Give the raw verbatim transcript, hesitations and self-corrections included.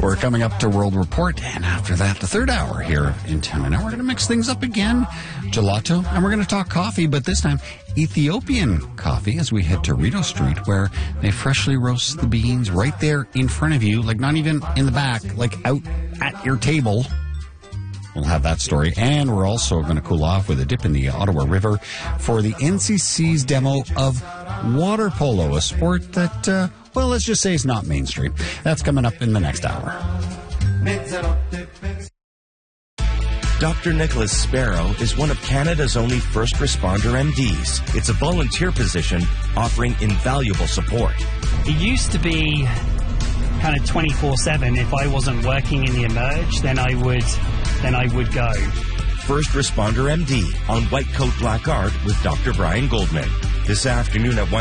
We're coming up to World Report, and after that, the third hour here in ten minutes. We're going to mix things up again. Gelato, and we're going to talk coffee, but this time Ethiopian coffee as we head to Rito Street, where they freshly roast the beans right there in front of you, like not even in the back, like out at your table. We'll have that story, and we're also going to cool off with a dip in the Ottawa River for the N C C's demo of water polo, a sport that, uh, well, let's just say it's not mainstream. That's coming up in the next hour. Doctor Nicholas Sparrow is one of Canada's only first responder M Ds. It's a volunteer position offering invaluable support. It used to be kind of twenty-four seven. If I wasn't working in the emerge, then I would then I would go. First Responder M D on White Coat Black Art with Doctor Brian Goldman. This afternoon at one